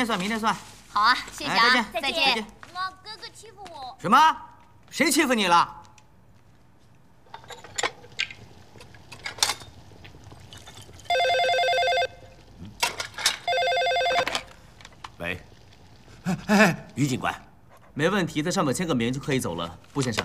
天算，明天算。 好啊，谢谢啊， 再见， 再见。 妈，哥哥欺负我。 什么？谁欺负你了？ 喂，于警官， 没问题，在上面签个名就可以走了，布先生。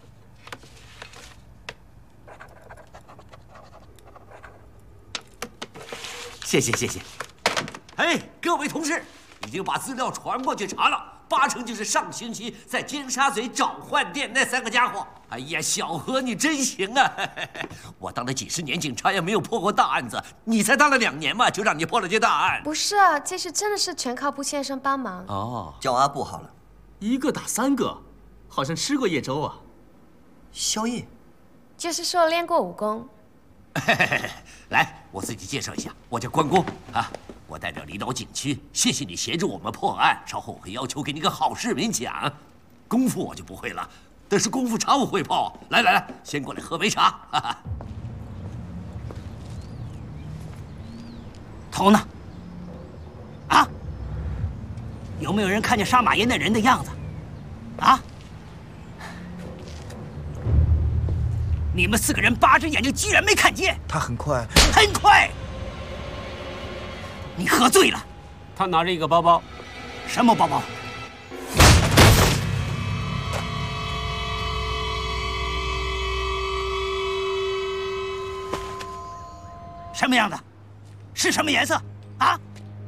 谢谢谢谢。哎，各位同事，已经把资料传过去查了，8成就是上星期在尖沙咀找换店那3个家伙。哎呀，小何你真行啊！我当了几10年警察也没有破过大案子，你才当了2年嘛，就让你破了这大案。 不是啊，这次真的是全靠布先生帮忙。 哦， 叫阿布好了。 1个打3个，好像吃过夜粥啊。 宵夜， 就是说练过武功。 来，我自己介绍一下，我叫关公啊，我代表离岛警区，谢谢你协助我们破案。稍后我会要求给你个好市民奖。功夫我就不会了，但是功夫茶我会泡。来来来，先过来喝杯茶。哈哈。 头呢？啊？有没有人看见杀马爷那人的样子？啊？你们4个人8只眼睛居然没看见！ 他很快， 很快！你喝醉了。 他拿着一个包包， 什么包包？什么样的？是什么颜色？